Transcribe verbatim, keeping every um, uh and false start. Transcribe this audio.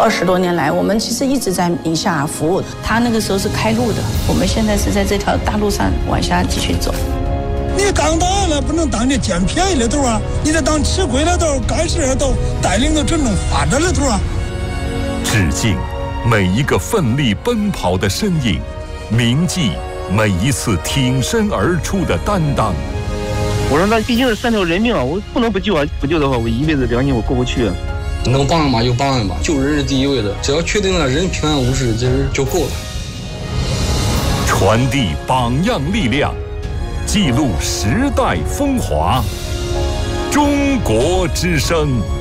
二十多年来，我们其实一直在宁夏服务。他那个时候是开路的，我们现在是在这条大路上往下继续走。 你当导演了，不能当这捡便宜的头啊！你得当吃亏的头、干事的头，带领着真正发展的头啊！ 致敬每一个奋力奔跑的身影，铭记每一次挺身而出的担当。 我说那毕竟是三条人命啊，我不能不救啊！不救的话，我一辈子良心我过不去啊。 能帮嘛就帮吧，救人是第一位的，只要确定了人平安无事，这就够了。 传递榜样力量，记录时代风华。中国之声。